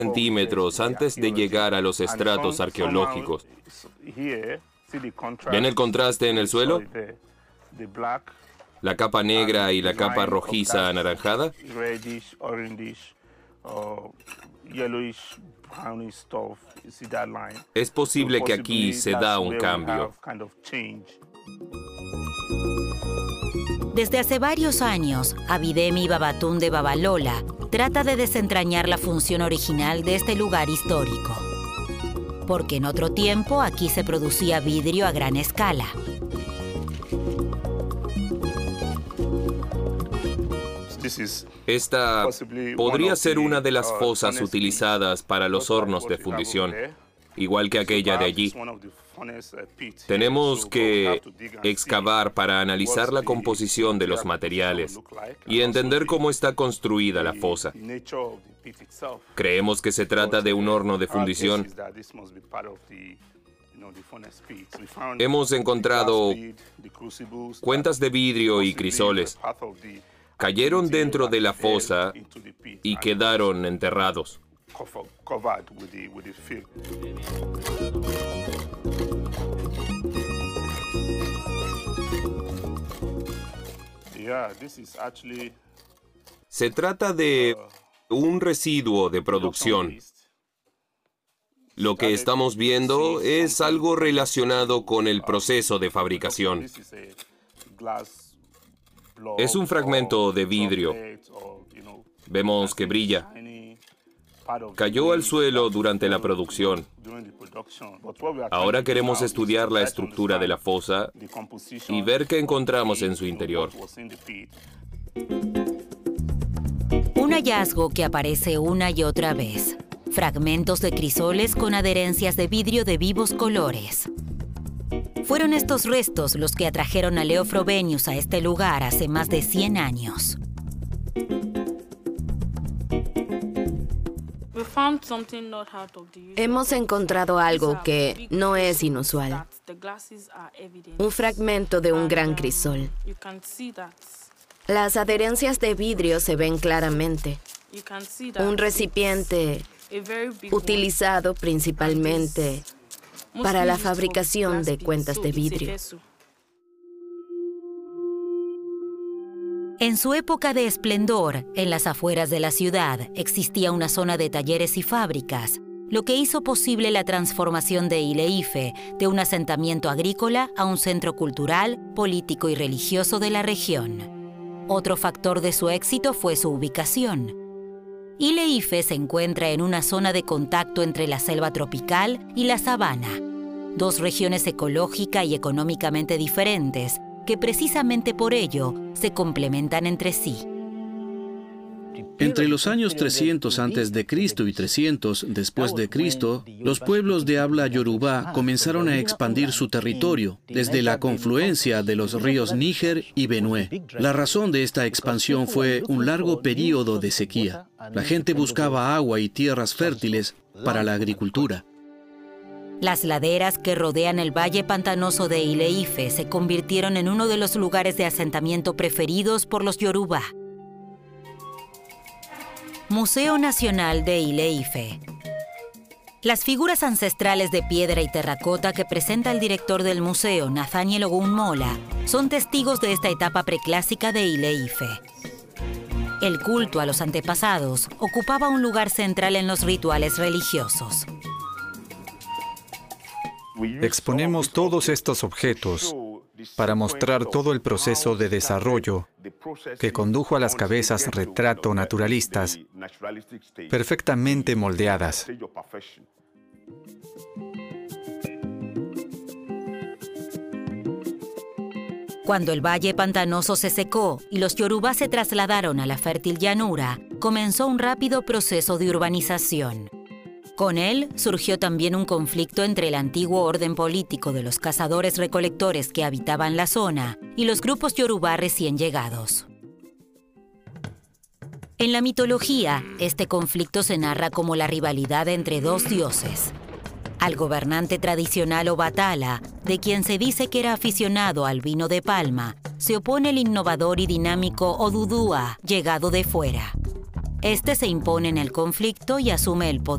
centímetros antes de llegar a los estratos arqueológicos. ¿Ven el contraste en el suelo? La capa negra y la capa rojiza anaranjada. Es posible que aquí se da un cambio. Desde hace varios años, Abidemi Babatunde Babalola trata de desentrañar la función original de este lugar histórico. Porque en otro tiempo aquí se producía vidrio a gran escala. Esta podría ser una de las fosas utilizadas para los hornos de fundición, igual que aquella de allí. Tenemos que excavar para analizar la composición de los materiales y entender cómo está construida la fosa. Creemos que se trata de un horno de fundición. Hemos encontrado cuentas de vidrio y crisoles. Cayeron dentro de la fosa y quedaron enterrados. Se trata de un residuo de producción. Lo que estamos viendo es algo relacionado con el proceso de fabricación. Es un fragmento de vidrio. Vemos que brilla. Cayó al suelo durante la producción. Ahora queremos estudiar la estructura de la fosa y ver qué encontramos en su interior. Un hallazgo que aparece una y otra vez. Fragmentos de crisoles con adherencias de vidrio de vivos colores. Fueron estos restos los que atrajeron a Leo Frobenius a este lugar hace más de 100 años. Hemos encontrado algo que no es inusual. Un fragmento de un gran crisol. Las adherencias de vidrio se ven claramente. Un recipiente utilizado principalmente para la fabricación de cuentas de vidrio. En su época de esplendor, en las afueras de la ciudad, existía una zona de talleres y fábricas, lo que hizo posible la transformación de Ile-Ife de un asentamiento agrícola a un centro cultural, político y religioso de la región. Otro factor de su éxito fue su ubicación. Ile-Ife se encuentra en una zona de contacto entre la selva tropical y la sabana, dos regiones ecológica y económicamente diferentes que precisamente por ello se complementan entre sí. Entre los años 300 a.C. y 300 después de Cristo, los pueblos de habla yorubá comenzaron a expandir su territorio desde la confluencia de los ríos Níger y Benue. La razón de esta expansión fue un largo período de sequía. La gente buscaba agua y tierras fértiles para la agricultura. Las laderas que rodean el valle pantanoso de Ile-Ife se convirtieron en uno de los lugares de asentamiento preferidos por los yorubá. Museo Nacional de Ile-Ife. Las figuras ancestrales de piedra y terracota que presenta el director del museo, Nathaniel Ogunmola, son testigos de esta etapa preclásica de Ile-Ife. El culto a los antepasados ocupaba un lugar central en los rituales religiosos. Exponemos todos estos objetos para mostrar todo el proceso de desarrollo que condujo a las cabezas retrato naturalistas perfectamente moldeadas. Cuando el valle pantanoso se secó y los yorubá se trasladaron a la fértil llanura, comenzó un rápido proceso de urbanización. Con él surgió también un conflicto entre el antiguo orden político de los cazadores-recolectores que habitaban la zona y los grupos yorubá recién llegados. En la mitología, este conflicto se narra como la rivalidad entre dos dioses. Al gobernante tradicional Obatala, de quien se dice que era aficionado al vino de palma, se opone el innovador y dinámico Odudua, llegado de fuera. Este se impone en el conflicto y asume el poder.